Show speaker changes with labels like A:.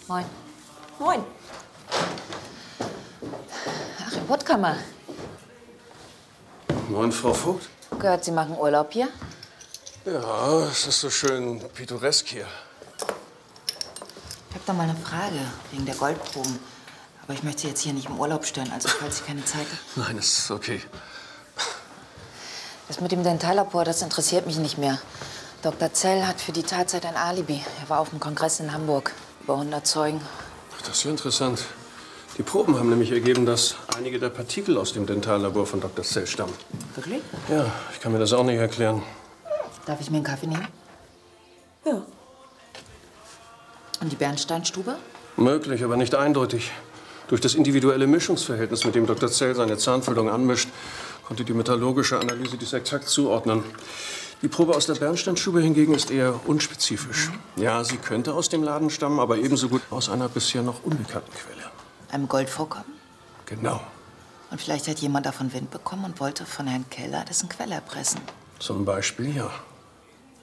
A: Moin.
B: Moin.
A: Ach, in Puttkammer.
C: Moin, Frau Vogt.
A: Gehört, Sie machen Urlaub hier?
C: Ja, es ist so schön pittoresk hier.
A: Ich hab da mal eine Frage wegen der Goldproben. Aber ich möchte Sie jetzt hier nicht im Urlaub stören, also falls Sie keine Zeit haben.
C: Nein, es ist okay.
A: Das mit dem Dentallabor, das interessiert mich nicht mehr. Dr. Zell hat für die Tatzeit ein Alibi. Er war auf dem Kongress in Hamburg. Über 100 Zeugen.
C: Ach, das ist ja interessant. Die Proben haben nämlich ergeben, dass einige der Partikel aus dem Dentallabor von Dr. Zell stammen.
A: Wirklich?
C: Ja, ich kann mir das auch nicht erklären.
A: Darf ich mir einen Kaffee nehmen?
B: Ja.
A: Und die Bernsteinstube?
C: Möglich, aber nicht eindeutig. Durch das individuelle Mischungsverhältnis, mit dem Dr. Zell seine Zahnfüllung anmischt, konnte die metallurgische Analyse dies exakt zuordnen. Die Probe aus der Bernsteinstube hingegen ist eher unspezifisch. Ja, sie könnte aus dem Laden stammen, aber ebenso gut aus einer bisher noch unbekannten Quelle.
A: Einem Goldvorkommen?
C: Genau.
A: Und vielleicht hat jemand davon Wind bekommen und wollte von Herrn Keller dessen Quelle erpressen.
C: Zum Beispiel, ja.